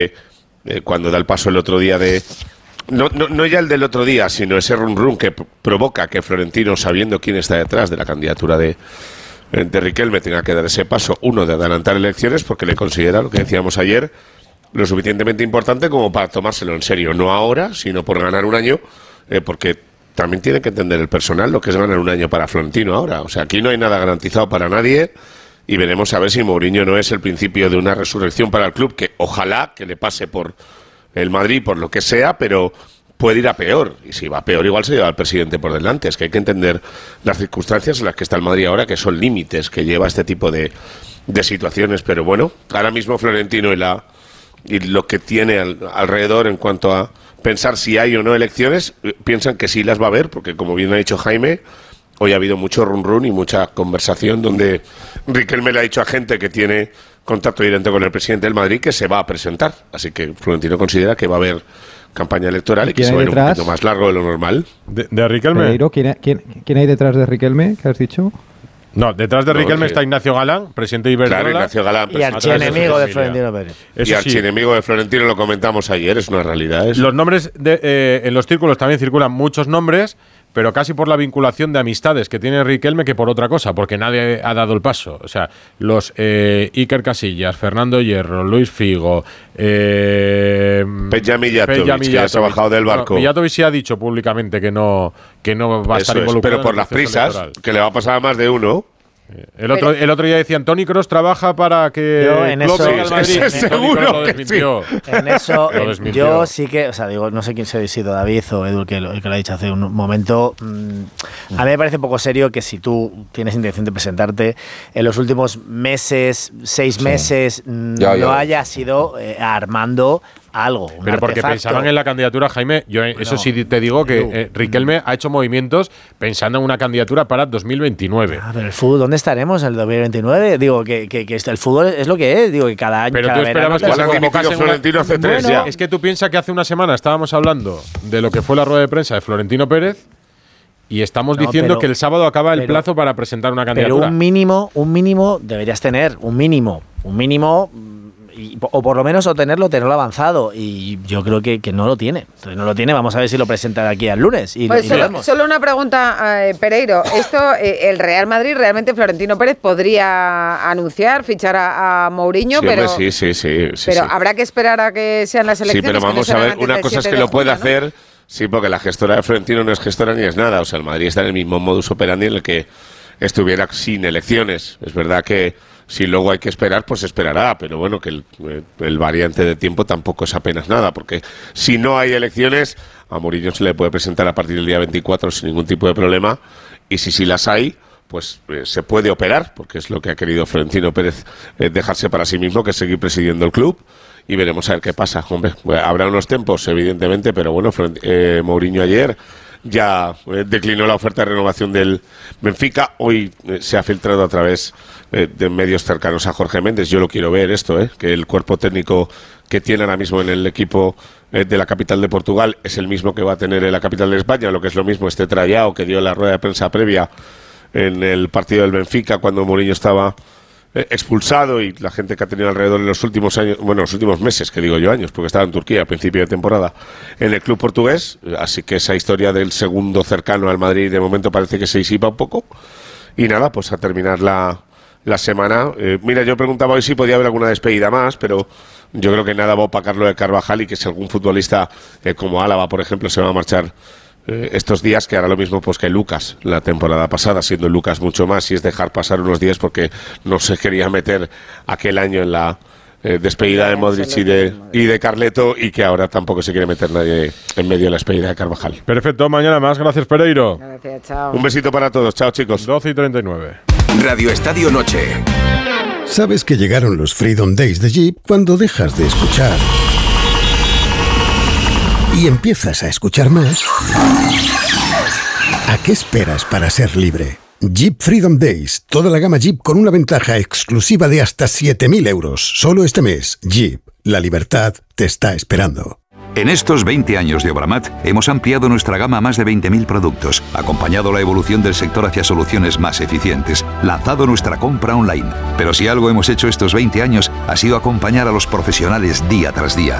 cuando da el paso el otro día de... No ya el del otro día, sino ese run que provoca que Florentino, sabiendo quién está detrás de la candidatura de Riquelme, tenga que dar ese paso, uno, de adelantar elecciones, porque le considera, lo que decíamos ayer, lo suficientemente importante como para tomárselo en serio, no ahora, sino por ganar un año, porque también tiene que entender el personal lo que es ganar un año para Florentino ahora. O sea, aquí no hay nada garantizado para nadie y veremos a ver si Mourinho no es el principio de una resurrección para el club, que ojalá que le pase por el Madrid, por lo que sea, pero puede ir a peor, y si va a peor igual se lleva al presidente por delante. Es que hay que entender las circunstancias en las que está el Madrid ahora, que son límites que lleva este tipo de situaciones, pero bueno, ahora mismo Florentino y lo que tiene alrededor en cuanto a pensar si hay o no elecciones, piensan que sí las va a haber, porque como bien ha dicho Jaime, hoy ha habido mucho run y mucha conversación donde Riquelme le ha dicho a gente que tiene contacto directo con el presidente del Madrid que se va a presentar, así que Florentino considera que va a haber campaña electoral y que se va a ir un poquito más largo de lo normal. ¿De Riquelme? Pereiro, ¿quién hay detrás de Riquelme, que has dicho? No, detrás de Riquelme está Ignacio Galán, presidente de Iberdrola. Claro, Ignacio Galán. Y archienemigo de Florentino Pérez. Y archienemigo de Florentino, lo comentamos ayer, es una realidad. Los nombres, en los círculos también circulan muchos nombres, pero casi por la vinculación de amistades que tiene Riquelme que por otra cosa, porque nadie ha dado el paso. O sea, los Iker Casillas, Fernando Hierro, Luis Figo, Peja Mijatovic, que ha trabajado del barco. Mijatovic sí ha dicho públicamente que no va a estar involucrado. Pero por las prisas, que le va a pasar a más de uno. El otro día decían, Toni Kroos trabaja para que Klopp venga al Madrid. Seguro que sí. En eso, yo sí que, o sea, digo, no sé quién ha sido David o Edu el que lo ha dicho hace un momento. A mí me parece poco serio que si tú tienes intención de presentarte en los últimos meses, 6 meses, no hayas ido armando algo. Pero porque artefacto. pensaban en la candidatura, Jaime. Yo eso sí te digo que Riquelme ha hecho movimientos pensando en una candidatura para 2029. Pero el fútbol, ¿dónde estaremos en el 2029? Digo que el fútbol es lo que es. Digo que cada año. Pero cada tú esperabas que se convocase Florentino hace 3 ya. Es que tú piensas que hace una semana estábamos hablando de lo que fue la rueda de prensa de Florentino Pérez y estamos diciendo que el sábado acaba el plazo para presentar una candidatura. Pero un mínimo deberías tener, un mínimo. O por lo menos tenerlo avanzado, y yo creo que no lo tiene. Entonces no lo tiene, vamos a ver si lo presenta de aquí al lunes. Pues solo una pregunta, Pereiro. Esto, el Real Madrid, realmente Florentino Pérez podría anunciar, fichar a Mourinho, sí, pero sí. Habrá que esperar a que sean las elecciones. Sí, pero vamos a ver, una cosa es que lo puede hacer, sí, porque la gestora de Florentino no es gestora ni es nada. O sea, el Madrid está en el mismo modus operandi en el que estuviera sin elecciones. Es verdad que si luego hay que esperar, pues esperará, pero bueno, que el variante de tiempo tampoco es apenas nada, porque si no hay elecciones, a Mourinho se le puede presentar a partir del día 24 sin ningún tipo de problema, y si las hay, pues se puede operar, porque es lo que ha querido Florentino Pérez, dejarse para sí mismo, que es seguir presidiendo el club, y veremos a ver qué pasa. Hombre, habrá unos tiempos, evidentemente, pero bueno, Mourinho ayer ya declinó la oferta de renovación del Benfica. Hoy se ha filtrado a través de medios cercanos a Jorge Méndez. Yo lo quiero ver esto, que el cuerpo técnico que tiene ahora mismo en el equipo de la capital de Portugal es el mismo que va a tener en la capital de España, lo que es lo mismo este trayao que dio la rueda de prensa previa en el partido del Benfica cuando Mourinho estaba expulsado, y la gente que ha tenido alrededor en los últimos años, bueno, los últimos meses, que digo yo años, porque estaba en Turquía a principio de temporada en el club portugués. Así que esa historia del segundo cercano al Madrid de momento parece que se disipa un poco, y nada, pues a terminar la semana. Mira, yo preguntaba hoy si podía haber alguna despedida más, pero yo creo que nada va a opacar lo de Carvajal, y que si algún futbolista como Álava, por ejemplo, se va a marchar estos días, que hará lo mismo pues que Lucas la temporada pasada, siendo Lucas mucho más, y es dejar pasar unos días porque no se quería meter aquel año en la despedida de Modric y de Carleto, y que ahora tampoco se quiere meter nadie en medio de la despedida de Carvajal. Perfecto, mañana más. Gracias, Pereiro. Gracias, chao. Un besito para todos. Chao, chicos. 12:39. Radio Estadio Noche. Sabes que llegaron los Freedom Days de Jeep cuando dejas de escuchar y empiezas a escuchar más. ¿A qué esperas para ser libre? Jeep Freedom Days. Toda la gama Jeep con una ventaja exclusiva de hasta 7.000 euros. Solo este mes. Jeep. La libertad te está esperando. En estos 20 años de Obramat hemos ampliado nuestra gama a más de 20.000 productos, acompañado la evolución del sector hacia soluciones más eficientes, lanzado nuestra compra online. Pero si algo hemos hecho estos 20 años ha sido acompañar a los profesionales día tras día,